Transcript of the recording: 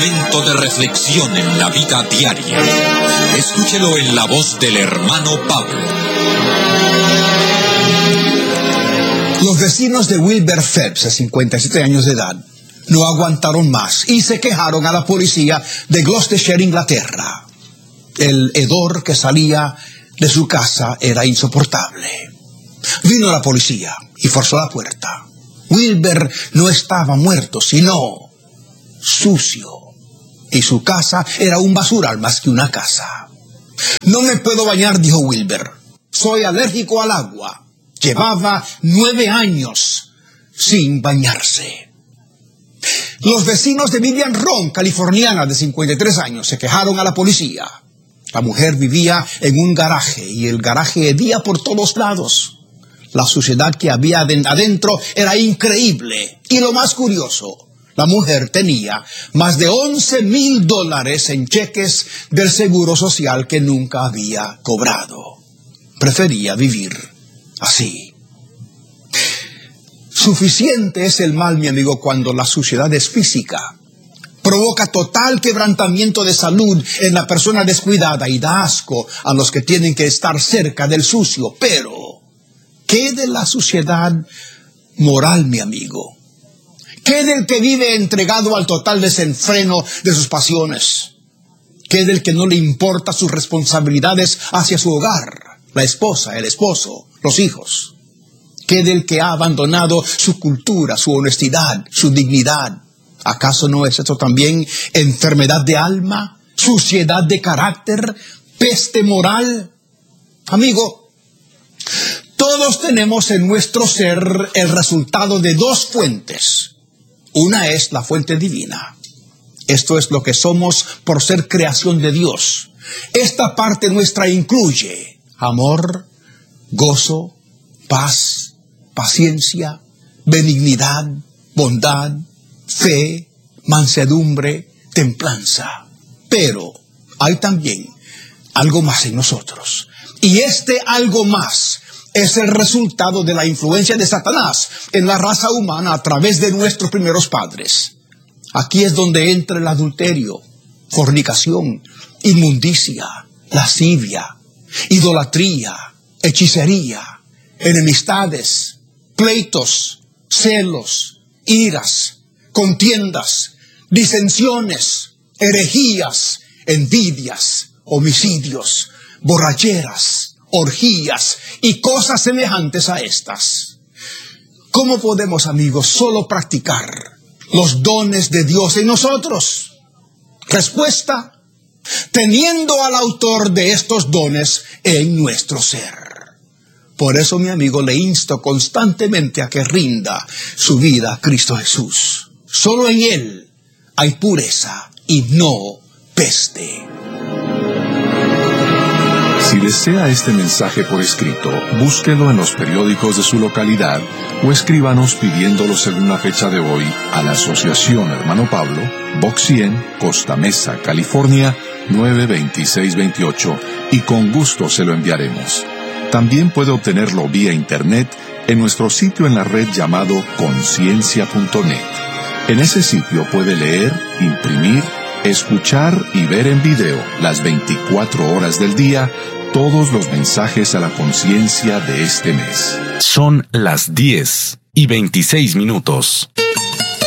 momento de reflexión en la vida diaria. Escúchelo en la voz del hermano Pablo. Los vecinos de Wilbur Phelps, de 57 años de edad, no aguantaron más y se quejaron a la policía de Gloucestershire, Inglaterra. El hedor que salía de su casa era insoportable. Vino la policía y forzó la puerta. Wilbur no estaba muerto, sino sucio. Y su casa era un basural más que una casa. No me puedo bañar, dijo Wilbur. Soy alérgico al agua. Llevaba 9 años sin bañarse. Los vecinos de Vivian Ron, californiana de 53 años, se quejaron a la policía. La mujer vivía en un garaje y el garaje hedía por todos lados. La suciedad que había adentro era increíble. Y lo más curioso, la mujer tenía más de $11,000 en cheques del Seguro Social que nunca había cobrado. Prefería vivir así. Suficiente es el mal, mi amigo, cuando la suciedad es física. Provoca total quebrantamiento de salud en la persona descuidada y da asco a los que tienen que estar cerca del sucio. Pero, ¿qué de la suciedad moral, mi amigo? ¿Qué del que vive entregado al total desenfreno de sus pasiones? ¿Qué del que no le importa sus responsabilidades hacia su hogar? La esposa, el esposo, los hijos. ¿Qué del que ha abandonado su cultura, su honestidad, su dignidad? ¿Acaso no es esto también enfermedad de alma, suciedad de carácter, peste moral? Amigo, todos tenemos en nuestro ser el resultado de 2 fuentes. Una es la fuente divina. Esto es lo que somos por ser creación de Dios. Esta parte nuestra incluye amor, gozo, paz, paciencia, benignidad, bondad, fe, mansedumbre, templanza. Pero hay también algo más en nosotros. Y este algo más es el resultado de la influencia de Satanás en la raza humana a través de nuestros primeros padres. Aquí es donde entra el adulterio, fornicación, inmundicia, lascivia, idolatría, hechicería, enemistades, pleitos, celos, iras, contiendas, disensiones, herejías, envidias, homicidios, borracheras, orgías y cosas semejantes a estas. ¿Cómo podemos, amigos, solo practicar los dones de Dios en nosotros? Respuesta: teniendo al autor de estos dones en nuestro ser. Por eso, mi amigo, le insto constantemente a que rinda su vida a Cristo Jesús. Solo en Él hay pureza y no peste. Si desea este mensaje por escrito, búsquelo en los periódicos de su localidad o escríbanos pidiéndolo según la fecha de hoy a la Asociación Hermano Pablo, Box 100, Costa Mesa, California, 92628, y con gusto se lo enviaremos. También puede obtenerlo vía internet en nuestro sitio en la red llamado conciencia.net. En ese sitio puede leer, imprimir, escuchar y ver en video las 24 horas del día todos los mensajes a la conciencia de este mes. Son las 10:26.